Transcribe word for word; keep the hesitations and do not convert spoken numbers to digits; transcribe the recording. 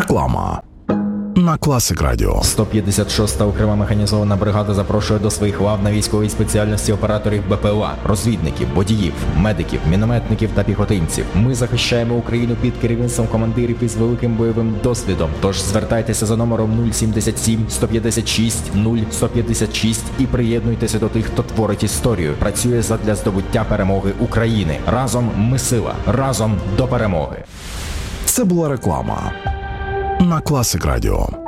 Реклама на Класик Радіо. сто п'ятдесят шоста окрема механізована бригада запрошує до своїх лав на військовій спеціальності операторів БПЛА, розвідників, водіїв, медиків, мінометників та піхотинців. Ми захищаємо Україну під керівництвом командирів із великим бойовим досвідом. Тож звертайтеся за номером нуль сімдесят сім сто п'ятдесят шість нуль сто п'ятдесят шість і приєднуйтеся до тих, хто творить історію, працює задля здобуття перемоги України. Разом ми сила, разом до перемоги. Це була реклама на Класик Радіо.